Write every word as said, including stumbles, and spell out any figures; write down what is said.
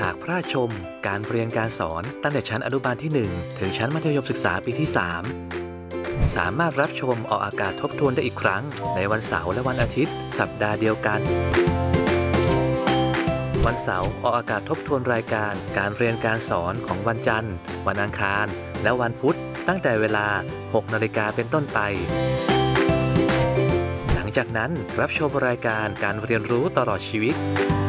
ากพลาดชมการเรียนการสอนตั้งแต่ชั้นอนุบาลที่หนึ่งถึงชั้นมัธยมศึกษาปีที่สามสามารถรับชมออกอากาศทบทวนได้อีกครั้งในวันเสาร์และวันอาทิตย์สัปดาห์เดียวกันวันเสาร์ออกอากาศทบทวนรายการการเรียนการสอนของวันจันทร์วันอังคารและวันพุธตั้งแต่เวลาหกนาฬิกาเป็นต้นไปหลังจากนั้นรับชมรายการการเรียนรู้ตลอดชีวิต